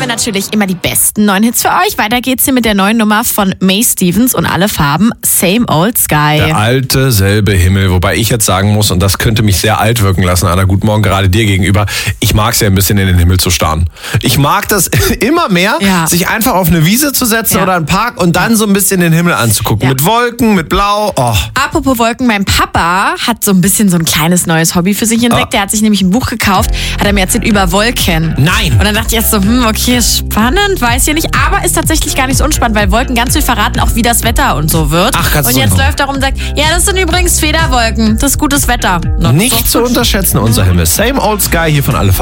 natürlich immer die besten neuen Hits für euch. Weiter geht's hier mit der neuen Nummer von May Stevens und alle Farben Same Old Sky. Der alte, selbe Himmel. Wobei ich jetzt sagen muss, und das könnte mich sehr alt wirken lassen, Anna, guten Morgen, gerade dir gegenüber, ich mag es ja ein bisschen in den Himmel zu starren. Ich mag das immer mehr, sich einfach auf eine Wiese zu setzen oder einen Park und dann so ein bisschen den Himmel anzugucken. Mit Wolken, mit Blau. Oh. Apropos Wolken, mein Papa hat so ein bisschen so ein kleines neues Hobby für sich entdeckt. Der hat sich nämlich ein Buch gekauft, hat er mir erzählt über Wolken. Nein! Und dann dachte ich erst so, okay, spannend, weiß ich nicht. Aber ist tatsächlich gar nicht so unspannend, weil Wolken ganz viel verraten, auch wie das Wetter und so wird. Ach, ganz und jetzt läuft er rum und sagt, ja, das sind übrigens Federwolken, das ist gutes Wetter. Nicht zu unterschätzen, unser Himmel. Same Old Sky hier von alle Farben.